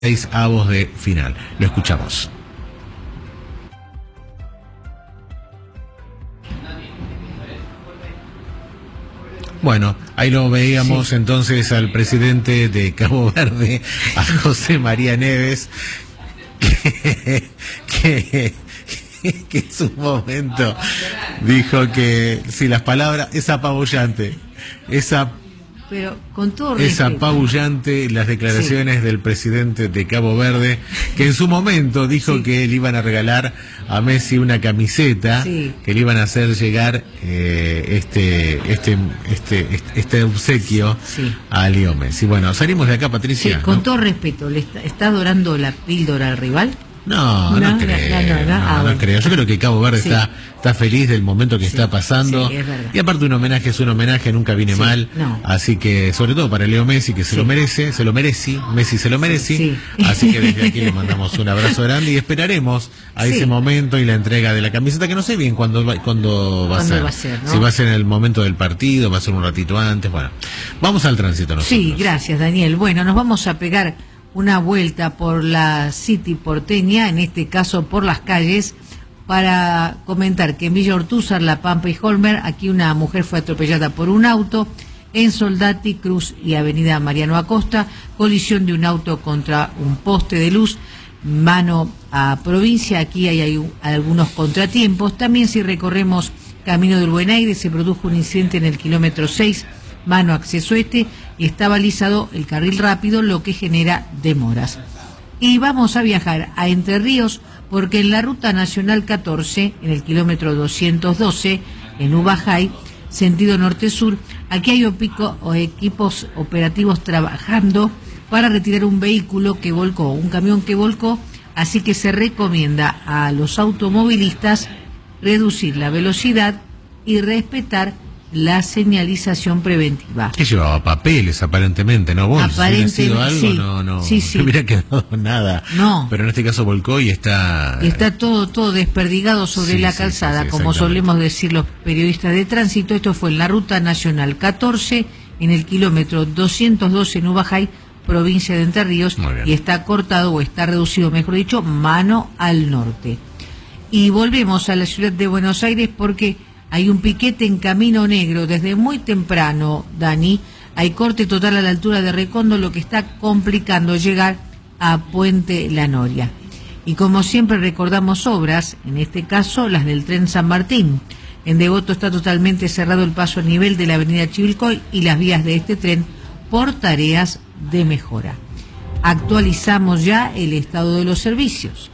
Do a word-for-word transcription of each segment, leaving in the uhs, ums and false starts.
seis avos de final. Lo escuchamos. Bueno, ahí lo veíamos sí. Entonces al presidente de Cabo Verde, a José María Neves, que, que, que en su momento dijo que si las palabras, es apabullante, esa Pero con todo es respeto. apabullante las declaraciones sí. del presidente de Cabo Verde, que en su momento dijo sí. que le iban a regalar a Messi una camiseta, sí. que le iban a hacer llegar eh, este, este, este, este, este obsequio sí. a Leo Messi. Bueno, salimos de acá, Patricia. Sí, con ¿no? todo respeto, ¿le está, está dorando la píldora al rival? No, no, no creo, no, no, no, no, ah, no bueno. creo. Yo creo que Cabo Verde sí. está, está feliz del momento que sí, está pasando. Sí, y aparte un homenaje es un homenaje, nunca viene sí, mal. No. Así que, sobre todo para Leo Messi, que se sí. lo merece, se lo merece, Messi se lo merece. Sí, sí. Así que desde aquí le mandamos un abrazo grande y esperaremos a sí. ese momento y la entrega de la camiseta, que no sé bien cuándo va, cuándo va a ser. Va a ser ¿no? Si va a ser en el momento del partido, va a ser un ratito antes. Bueno, vamos al tránsito nosotros. Sí, gracias, Daniel. Bueno, nos vamos a pegar una vuelta por la City porteña, en este caso por las calles, para comentar que en Villa Ortúzar, La Pampa y Holmer, aquí una mujer fue atropellada por un auto. En Soldati, Cruz y Avenida Mariano Acosta, colisión de un auto contra un poste de luz, mano a Provincia, aquí hay, hay algunos contratiempos. También si recorremos Camino del Buen Aire, se produjo un incidente en el kilómetro seis, mano acceso este, y está balizado el carril rápido, lo que genera demoras. Y vamos a viajar a Entre Ríos, porque en la Ruta Nacional catorce, en el kilómetro doscientos doce, en Ubajay, sentido norte-sur, aquí hay opico, o equipos operativos trabajando para retirar un vehículo que volcó, un camión que volcó, así que se recomienda a los automovilistas reducir la velocidad y respetar la señalización preventiva. Que llevaba papeles aparentemente, ¿no? Vos, aparentemente, si hubiera sido algo, sí, no, no, sí, sí. no hubiera quedado nada. No. Pero en este caso volcó y está... Y está todo, todo desperdigado sobre sí, la calzada, sí, sí, como solemos decir los periodistas de tránsito. Esto fue en la Ruta Nacional catorce, en el kilómetro doscientos doce en Ubajay, provincia de Entre Ríos, y está cortado, o está reducido, mejor dicho, mano al norte. Y volvemos a la ciudad de Buenos Aires porque hay un piquete en Camino Negro desde muy temprano, Dani. Hay corte total a la altura de Recondo, lo que está complicando llegar a Puente La Noria. Y como siempre recordamos obras, en este caso las del tren San Martín. En Devoto está totalmente cerrado el paso a nivel de la avenida Chivilcoy y las vías de este tren por tareas de mejora. Actualizamos ya el estado de los servicios.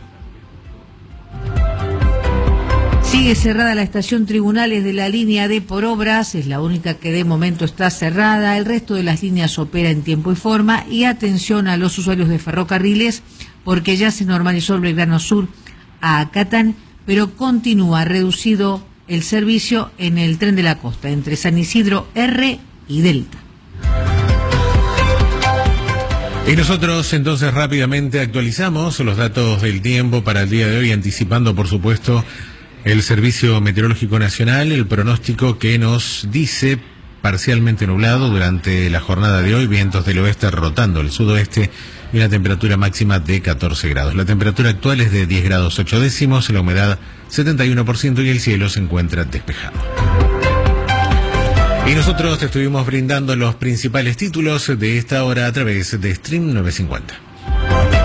Sigue cerrada la estación Tribunales de la línea D por obras, es la única que de momento está cerrada. El resto de las líneas opera en tiempo y forma. Y atención a los usuarios de ferrocarriles, porque ya se normalizó el Belgrano Sur a Catán, pero continúa reducido el servicio en el tren de la costa, entre San Isidro R y Delta. Y nosotros entonces rápidamente actualizamos los datos del tiempo para el día de hoy, anticipando por supuesto el Servicio Meteorológico Nacional, el pronóstico que nos dice parcialmente nublado durante la jornada de hoy, vientos del oeste rotando el sudoeste y una temperatura máxima de catorce grados. La temperatura actual es de diez grados ocho décimos, la humedad setenta y uno por ciento y el cielo se encuentra despejado. Y nosotros te estuvimos brindando los principales títulos de esta hora a través de Stream novecientos cincuenta.